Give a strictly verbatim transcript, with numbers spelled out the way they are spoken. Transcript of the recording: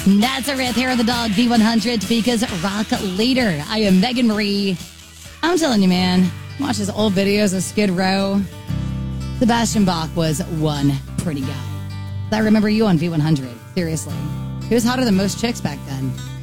Nazareth, Hair of the Dog, V one hundred, Topeka's Rock Leader. I am Megan Marie. I'm telling you, man, watch his old videos of Skid Row. Sebastian Bach was one pretty guy. I remember you on V one hundred. Seriously. He was hotter than most chicks back then.